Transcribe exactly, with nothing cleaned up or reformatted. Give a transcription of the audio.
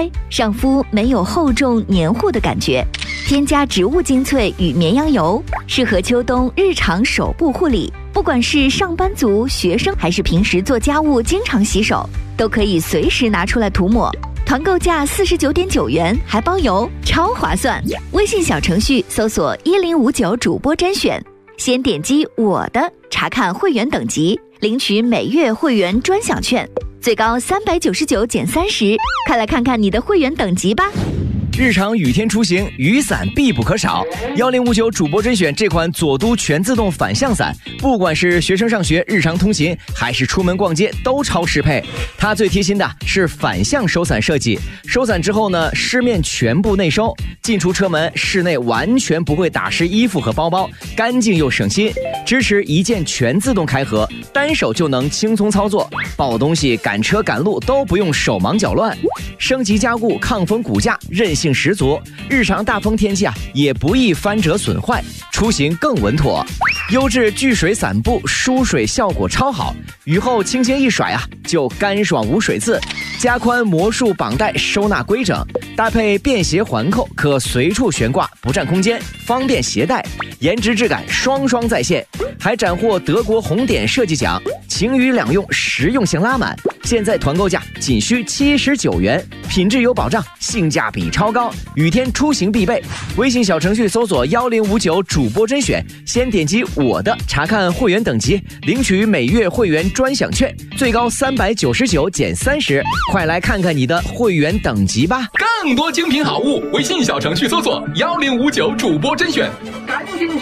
拍，上肤没有厚重黏糊的感觉。添加植物精粹与绵羊油，适合秋冬日常手部护理。不管是上班族、学生，还是平时做家务经常洗手，都可以随时拿出来涂抹。团购价四十九点九元，还包邮，超划算！微信小程序搜索一零五九主播甄选，先点击我的查看会员等级，领取每月会员专享券，最高三百九十九减三十。快来看看你的会员等级吧！ 日常雨天出行，雨伞必不可少。一零五九主播甄选这款左都全自动反向伞，不管是学生上学、日常通勤，还是出门逛街，都超适配。它最贴心的是反向收伞设计，收伞之后呢，湿面全部内收，进出车门、室内完全不会打湿衣服和包包，干净又省心。支持一键全自动开合，单手就能轻松操作，抱东西、赶车赶路都不用手忙脚乱。升级加固，抗风骨架，韧性十足，日常大风天气啊也不易翻折损坏，出行更稳妥。优质聚水伞布，疏水效果超好，雨后轻轻一甩啊，就干爽无水渍。加宽魔术绑带，收纳规整，搭配便携环扣，可随处悬挂，不占空间，方便携带。颜值质感双双在线，还斩获德国红点设计奖，晴雨两用，实用性拉满。现在团购价仅需七十九元，品质有保障，性价比超高，雨天出行必备。微信小程序搜索一零五九主播甄选，先点击我的查看会员等级，领取每月会员专享券，最高三百九十九减三十。快来看看你的会员等级吧！ 更多精品好物，微信小程序搜索一零五九主播甄选，赶紧